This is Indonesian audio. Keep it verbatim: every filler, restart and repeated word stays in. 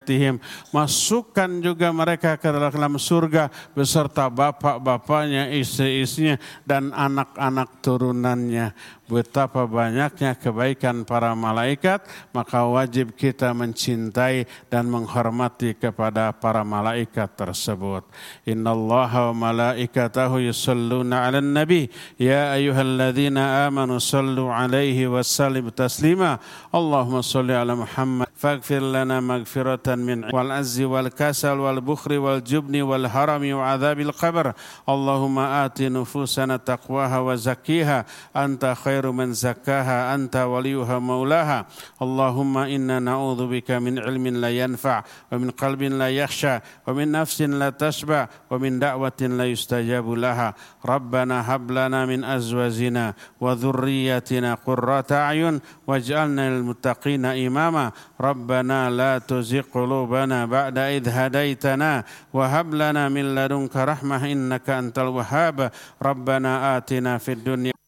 dzurriyyatihim. Masukkan juga mereka ke dalam surga beserta bapak-bapaknya, istri-istrinya dan anak-anak turunannya. Betapa banyaknya kebaikan para malaikat, maka wajib kita mencintai dan menghormati kepada para malaikat tersebut. Innallaha wa malaikatahu yusalluna 'alan nabi ya ayyuhalladzina amanu sallu 'alaihi wa sallimu taslima. Allahumma shalli 'ala Muhammad faghfir lana maghfiratan min wal azzi wal kasal wal bukhri wal jubni wal harami wa 'adzabil qabr. Allahumma ati nufusana taqwaha wa zakkiha anta khairu man zakkaha anta waliyuha maulaha. Allahumma inna na'udzubika min ilmin la yanfa' wa min qalbin la yakhsha wa min nafsin la tashba wa min da'watin la yustajabu laha. Rabbana hab lana min azwajina wa dhurriyyatina qurrata a'yun waj'alna lil muttaqina imama. Rabbana la tuzigh qulubana ba'da idh hadaitana wa hab lana min ladunka rahmah innaka antal wahhab. Rabbana atina fid dunya